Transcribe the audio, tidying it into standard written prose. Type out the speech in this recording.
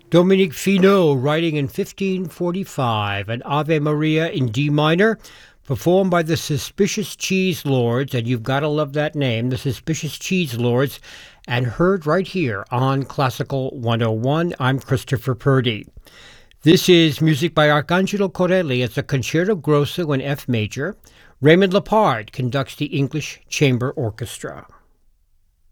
Dominique Finot writing in 1545, an Ave Maria in D minor, performed by the Suspicious Cheese Lords, and you've got to love that name, the Suspicious Cheese Lords, and heard right here on Classical 101. I'm Christopher Purdy. This is music by Arcangelo Corelli. It's a concerto grosso in F major. Raymond Lepard conducts the English Chamber Orchestra.